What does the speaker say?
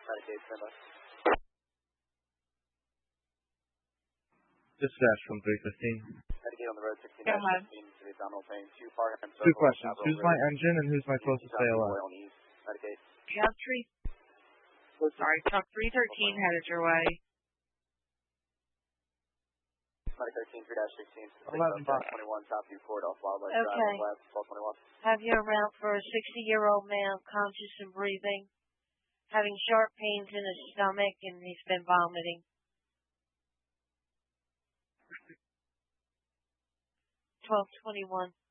Medicaid, standby. Dispatch from 315. Medicaid on the road, 16-16, to the abdominal pain, 2 Parham Circle. Two questions. Who's my engine and who's my closest ALS? Medicaid. Yeah, truck 313 headed your way. Medicaid 13-3-16, 11 21, Southview Corridor, Wildlife Drive, Okay. West, 1221. Have you around for a 60-year-old male, conscious and breathing, having sharp pains in his stomach, and he's been vomiting. 1221.